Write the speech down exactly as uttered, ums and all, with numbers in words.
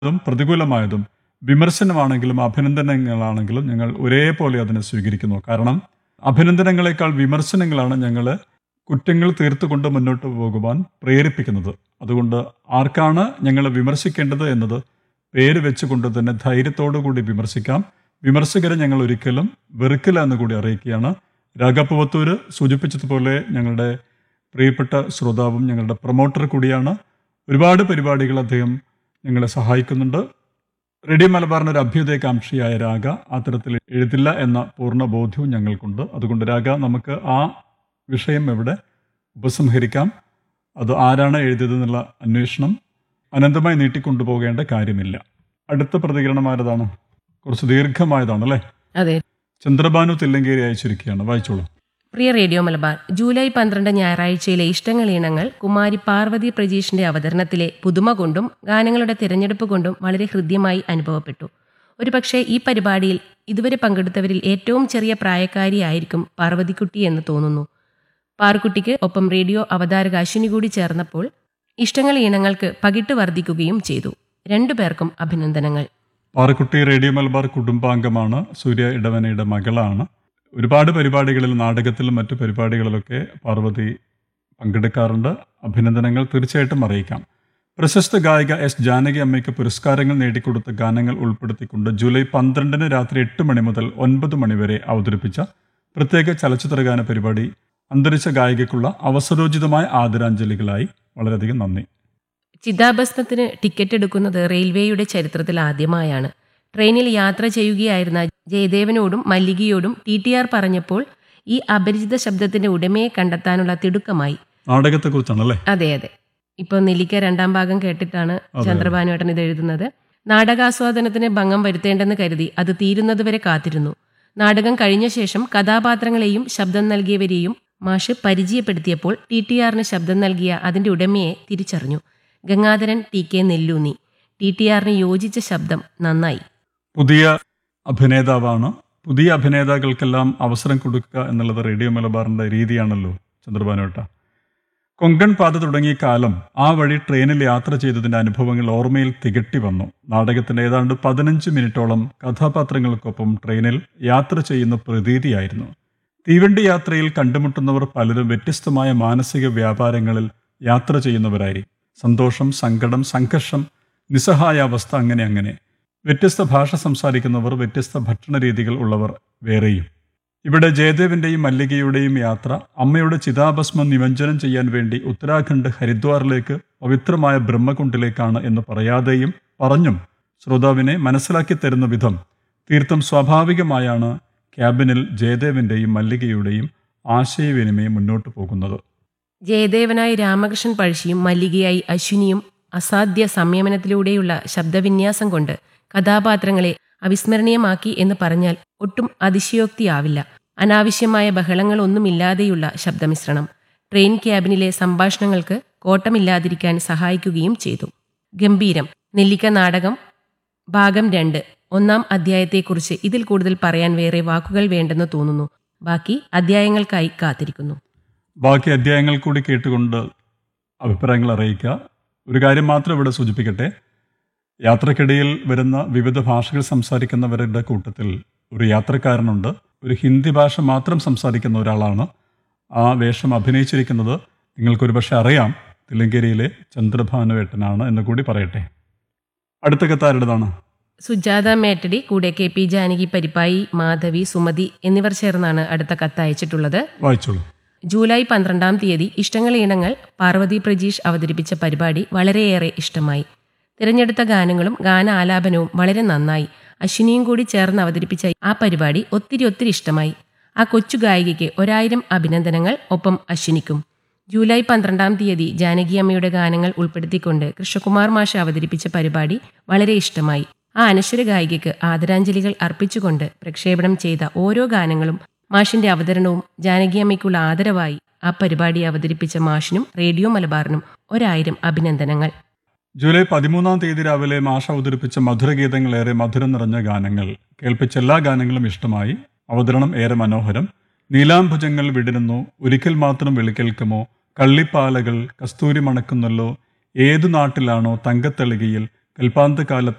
അതും പ്രതികൂലമായതും വിമർശനമാണെങ്കിലും അഭിനന്ദനങ്ങളാണെങ്കിലും ഞങ്ങൾ ഒരേപോലെ അതിനെ സ്വീകരിക്കുന്നു. കാരണം അഭിനന്ദനങ്ങളെക്കാൾ വിമർശനങ്ങളാണ് ഞങ്ങൾ കുറ്റങ്ങൾ തീർത്തുകൊണ്ട് മുന്നോട്ട് പോകുവാൻ പ്രേരിപ്പിക്കുന്നത്. അതുകൊണ്ട് ആർക്കാണ് ഞങ്ങൾ വിമർശിക്കേണ്ടത് എന്നത് പേര് വെച്ചുകൊണ്ട് തന്നെ ധൈര്യത്തോടു കൂടി വിമർശിക്കാം. വിമർശകരെ ഞങ്ങൾ ഒരിക്കലും വെറുക്കില്ല എന്ന് കൂടി അറിയിക്കുകയാണ്. രാഗപ്പുവത്തൂര് സൂചിപ്പിച്ചതുപോലെ ഞങ്ങളുടെ പ്രിയപ്പെട്ട ശ്രോതാവും ഞങ്ങളുടെ പ്രൊമോട്ടർ കൂടിയാണ്. ഒരുപാട് പരിപാടികൾ അദ്ദേഹം ഞങ്ങളെ സഹായിക്കുന്നുണ്ട്. റേഡിയോ മലബാറിൻ്റെ ഒരു അഭ്യുദയകാംക്ഷിയായ രാഗ അത്തരത്തിൽ എഴുതില്ല എന്ന പൂർണ്ണ ബോധ്യവും ഞങ്ങൾക്കുണ്ട്. അതുകൊണ്ട് രാഗ, നമുക്ക് ആ വിഷയം എവിടെ ഉപസംഹരിക്കാം. അത് ആരാണ് എഴുതിയതെന്നുള്ള അന്വേഷണം അനന്തമായി നീട്ടിക്കൊണ്ടുപോകേണ്ട കാര്യമില്ല. അടുത്ത പ്രതികരണം ആരതാണ്? കുറച്ച് ദീർഘമായതാണ് അല്ലേ? അതെ. ചന്ദ്രബാനു തില്ലങ്കേരി അയച്ചിരിക്കുകയാണ്, വായിച്ചോളൂ. പ്രിയ റേഡിയോ മലബാർ, ജൂലൈ പന്ത്രണ്ട് ഞായറാഴ്ചയിലെ ഇഷ്ടങ്ങൾ ഈണങ്ങൾ കുമാരി പാർവതി പ്രജീഷിന്റെ അവതരണത്തിലെ പുതുമ കൊണ്ടും ഗാനങ്ങളുടെ തിരഞ്ഞെടുപ്പ് കൊണ്ടും വളരെ ഹൃദ്യമായി അനുഭവപ്പെട്ടു. ഒരുപക്ഷെ ഈ പരിപാടിയിൽ ഇതുവരെ പങ്കെടുത്തവരിൽ ഏറ്റവും ചെറിയ പ്രായക്കാരിയായിരിക്കും പാർവതിക്കുട്ടി എന്ന് തോന്നുന്നു. പാറുക്കുട്ടിക്ക് ഒപ്പം റേഡിയോ അവതാരക അശ്വിനി കൂടി ചേർന്നപ്പോൾ ഇഷ്ടങ്ങൾ ഈണങ്ങൾക്ക് പകിട്ട് വർദ്ധിക്കുകയും ചെയ്തു. രണ്ടു പേർക്കും അഭിനന്ദനങ്ങൾ. പാറുക്കുട്ടി റേഡിയോ മലബാർ കുടുംബാംഗമാണ്. സൂര്യ ഇടവനയുടെ മകളാണ്. ഒരുപാട് പരിപാടികളിൽ, നാടകത്തിലും മറ്റു പരിപാടികളിലൊക്കെ പാർവതി പങ്കെടുക്കാറുണ്ട്. അഭിനന്ദനങ്ങൾ തീർച്ചയായിട്ടും അറിയിക്കാം. പ്രശസ്ത ഗായിക എസ് ജാനകി അമ്മയ്ക്ക് പുരസ്കാരങ്ങൾ നേടിക്കൊടുത്ത ഗാനങ്ങൾ ഉൾപ്പെടുത്തിക്കൊണ്ട് ജൂലൈ പന്ത്രണ്ടിന് രാത്രി എട്ട് മണി മുതൽ ഒൻപത് മണി വരെ അവതരിപ്പിച്ച പ്രത്യേക ചലച്ചിത്രഗാന പരിപാടി അന്തരിച്ച ഗായികയ്ക്കുള്ള അവസരോചിതമായ ആദരാഞ്ജലികളായി വളരെയധികം നന്ദി. ചിതാഭസ്മത്തിന് ടിക്കറ്റ് എടുക്കുന്നത് റെയിൽവേയുടെ ചരിത്രത്തിൽ ആദ്യമായാണ്. ട്രെയിനിൽ യാത്ര ചെയ്യുകയായിരുന്ന ജയദേവനോടും മല്ലികയോടും ടി ടി ആർ പറഞ്ഞപ്പോൾ ഈ അപരിചിത ശബ്ദത്തിന്റെ ഉടമയെ കണ്ടെത്താനുള്ള തിടുക്കമായി. നാടകത്തെക്കുറിച്ചാണല്ലേ? അതെ അതെ. ഇപ്പൊ നെല്ലിക്ക രണ്ടാം ഭാഗം കേട്ടിട്ടാണ് ചന്ദ്രഭാനുവേട്ടൻ ഇത് എഴുതുന്നത്. നാടകാസ്വാദനത്തിന് ഭംഗം വരുത്തേണ്ടെന്ന് കരുതി അത് തീരുന്നതുവരെ കാത്തിരുന്നു. നാടകം കഴിഞ്ഞ ശേഷം കഥാപാത്രങ്ങളെയും ശബ്ദം നൽകിയവരെയും മാഷ് പരിചയപ്പെടുത്തിയപ്പോൾ ടി ടി ആറിന് ശബ്ദം നൽകിയ അതിന്റെ ഉടമയെ തിരിച്ചറിഞ്ഞു. Gangadharan T K Nelloonni. T T ആറിന് യോജിച്ച ശബ്ദം. നന്നായി. പുതിയ അഭിനേതാവാണ്. പുതിയ അഭിനേതാക്കൾക്കെല്ലാം അവസരം കൊടുക്കുക എന്നുള്ളത് റേഡിയോ മലബാറിൻ്റെ രീതിയാണല്ലോ ചന്ദ്രബാനുവേട്ട. കൊങ്കൺ പാത തുടങ്ങിയ കാലം ആ വഴി ട്രെയിനിൽ യാത്ര ചെയ്തതിൻ്റെ അനുഭവങ്ങൾ ഓർമ്മയിൽ തികട്ടി വന്നു. നാടകത്തിൻ്റെ ഏതാണ്ട് പതിനഞ്ച് മിനിറ്റോളം കഥാപാത്രങ്ങൾക്കൊപ്പം ട്രെയിനിൽ യാത്ര ചെയ്യുന്ന പ്രതീതിയായിരുന്നു. തീവണ്ടി യാത്രയിൽ കണ്ടുമുട്ടുന്നവർ പലരും വ്യത്യസ്തമായ മാനസിക വ്യാപാരങ്ങളിൽ യാത്ര ചെയ്യുന്നവരായി. സന്തോഷം, സങ്കടം, സംഘർഷം, നിസ്സഹായാവസ്ഥ, അങ്ങനെ അങ്ങനെ. വ്യത്യസ്ത ഭാഷ സംസാരിക്കുന്നവർ, വ്യത്യസ്ത ഭക്ഷണ രീതികൾ ഉള്ളവർ വേറെയും. ഇവിടെ ജയദേവിൻ്റെയും മല്ലികയുടെയും യാത്ര അമ്മയുടെ ചിതാഭസ്മം നിമഞ്ജനം ചെയ്യാൻ വേണ്ടി ഉത്തരാഖണ്ഡ് ഹരിദ്വാറിലേക്ക് പവിത്രമായ ബ്രഹ്മകുണ്ടിലേക്കാണ് എന്ന് പറയാതെയും പറഞ്ഞും ശ്രോതാവിനെ മനസ്സിലാക്കി തരുന്ന വിധം തീർത്തും സ്വാഭാവികമായാണ് ക്യാബിനിൽ ജയദേവിൻ്റെയും മല്ലികയുടെയും ആശയവിനിമയം മുന്നോട്ട് പോകുന്നത്. ജയദേവനായി രാമകൃഷ്ണൻ പഴശ്ശിയും മല്ലികയായി അശ്വിനിയും അസാധ്യ സംയമനത്തിലൂടെയുള്ള ശബ്ദവിന്യാസം കൊണ്ട് കഥാപാത്രങ്ങളെ അവിസ്മരണീയമാക്കി എന്ന് പറഞ്ഞാൽ ഒട്ടും അതിശയോക്തിയാവില്ല. അനാവശ്യമായ ബഹളങ്ങളൊന്നുമില്ലാതെയുള്ള ശബ്ദമിശ്രണം ട്രെയിൻ ക്യാബിനിലെ സംഭാഷണങ്ങൾക്ക് കോട്ടമില്ലാതിരിക്കാൻ സഹായിക്കുകയും ചെയ്തു. ഗംഭീരം. നെല്ലിക്ക നാടകം ഭാഗം രണ്ട് ഒന്നാം അധ്യായത്തെക്കുറിച്ച് ഇതിൽ കൂടുതൽ പറയാൻ വേറെ വാക്കുകൾ വേണ്ടെന്ന് തോന്നുന്നു. ബാക്കി അധ്യായങ്ങൾക്കായി കാത്തിരിക്കുന്നു. ബാക്കി അധ്യായങ്ങൾ കൂടി കേട്ടുകൊണ്ട് അഭിപ്രായങ്ങൾ അറിയിക്കുക. ഒരു കാര്യം മാത്രം ഇവിടെ സൂചിപ്പിക്കട്ടെ. യാത്രക്കിടയിൽ വരുന്ന വിവിധ ഭാഷകൾ സംസാരിക്കുന്നവരുടെ കൂട്ടത്തിൽ ഒരു യാത്രക്കാരനുണ്ട്. ഒരു ഹിന്ദി ഭാഷ മാത്രം സംസാരിക്കുന്ന ഒരാളാണ്. ആ വേഷം അഭിനയിച്ചിരിക്കുന്നത് നിങ്ങൾക്കൊരു പക്ഷെ അറിയാം, തില്ലങ്കേരിയിലെ ചന്ദ്രഭാനുവേട്ടനാണ് എന്ന് കൂടി പറയട്ടെ. അടുത്ത കത്താരുടേതാണ്? സുജാത മേട്ടടി, കൂടെ കെ പി ജാനകി പരിപ്പായി, മാധവി, സുമതി എന്നിവർ ചേർന്നാണ് അടുത്ത കത്ത് അയച്ചിട്ടുള്ളത്. വായിച്ചോളൂ. ജൂലൈ പന്ത്രണ്ടാം തീയതി ഇഷ്ടങ്ങൾ ഈണങ്ങൾ പാർവതി പ്രജീഷ് അവതരിപ്പിച്ച പരിപാടി വളരെയേറെ ഇഷ്ടമായി. തിരഞ്ഞെടുത്ത ഗാനങ്ങളും ഗാന ആലാപനവും വളരെ നന്നായി. അശ്വിനിയും കൂടി ചേർന്ന് അവതരിപ്പിച്ച ആ പരിപാടി ഒത്തിരി ഒത്തിരി ഇഷ്ടമായി. ആ കൊച്ചു ഗായികയ്ക്ക് ഒരായിരം അഭിനന്ദനങ്ങൾ. ഒപ്പം അശ്വിനിക്കും. ജൂലൈ പന്ത്രണ്ടാം തീയതി ജാനകിയമ്മയുടെ ഗാനങ്ങൾ ഉൾപ്പെടുത്തിക്കൊണ്ട് കൃഷ്ണകുമാർ മാഷ് അവതരിപ്പിച്ച പരിപാടി വളരെ ഇഷ്ടമായി. ആ അനശ്വര ഗായികയ്ക്ക് ആദരാഞ്ജലികൾ അർപ്പിച്ചുകൊണ്ട് പ്രക്ഷേപണം ചെയ്ത ഓരോ ഗാനങ്ങളും മാഷിന്റെ അവതരണവും ജാനകിയമ്മയ്ക്കുള്ള ആദരവായി ആ പരിപാടി അവതരിപ്പിച്ച മാഷിനും റേഡിയോ മലബാറിനും ഒരായിരം അഭിനന്ദനങ്ങൾ. ജൂലൈ പതിമൂന്നാം തീയതി രാവിലെ മാഷ് അവതരിപ്പിച്ച മധുരഗീതങ്ങൾ ഏറെ മധുരം നിറഞ്ഞ ഗാനങ്ങൾ. കേൾപ്പിച്ച എല്ലാ ഗാനങ്ങളും ഇഷ്ടമായി. അവതരണം ഏറെ മനോഹരം. നീലാംബുജങ്ങൾ വിടരുന്നു, ഒരിക്കൽ മാത്രം വിളിക്കേൾക്കുമോ, കള്ളിപ്പാലകൾ, കസ്തൂരി മണക്കുന്നല്ലോ, ഏതു നാട്ടിലാണോ, തങ്കത്തളികയിൽ, കൽപ്പാന്ത കാലത്ത്